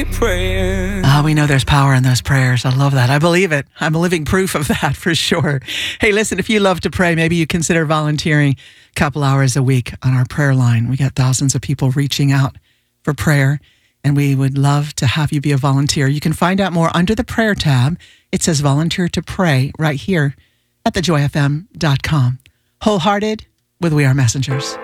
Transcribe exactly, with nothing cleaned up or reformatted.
keep praying. Ah, we know there's power in those prayers. I love that. I believe it. I'm a living proof of that for sure. Hey, listen, if you love to pray, maybe you consider volunteering a couple hours a week on our prayer line. We got thousands of people reaching out for prayer, and we would love to have you be a volunteer. You can find out more under the prayer tab. It says volunteer to pray right here at the joy f m dot com. Wholehearted with We Are Messengers.